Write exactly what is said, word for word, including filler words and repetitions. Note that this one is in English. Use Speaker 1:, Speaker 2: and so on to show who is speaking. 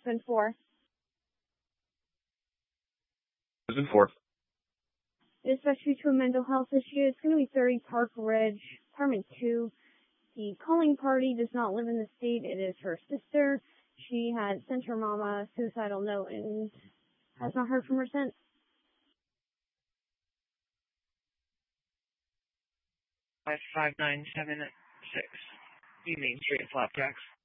Speaker 1: Brisbane four.
Speaker 2: Brisbane four.
Speaker 1: Especially to a mental health issue. It's going to be thirty Park Ridge, apartment two. The calling party does not live in the state. It is her sister. She had sent her mama a suicidal note and has not heard from her since.
Speaker 3: Five five nine seven six. You mean Street Flapjacks?